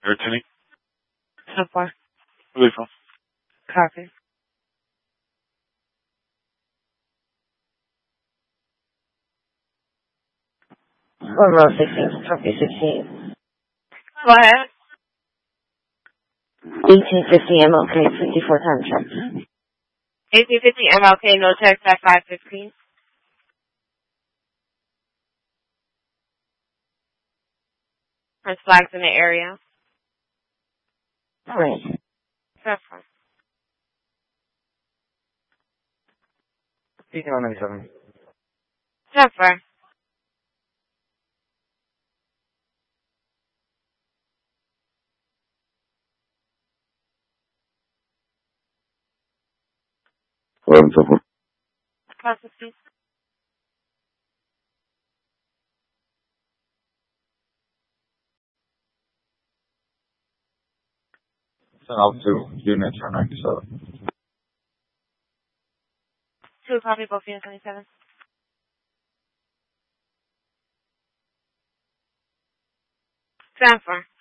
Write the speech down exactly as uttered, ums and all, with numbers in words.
Airtiny? So far. Where are they from? Copy. One row sixteen, copy sixteen. Go ahead. eighteen fifty M L K, fifty-four time check. eighteen fifty M L K, no text at five fifteen. There's flags in the area. Alright. That's fine. Speaking on ninety-seven. That's fine. eleven seven. five fifteen. Send out two units for ninety-seven. Two copy, both units ninety-seven. Transfer.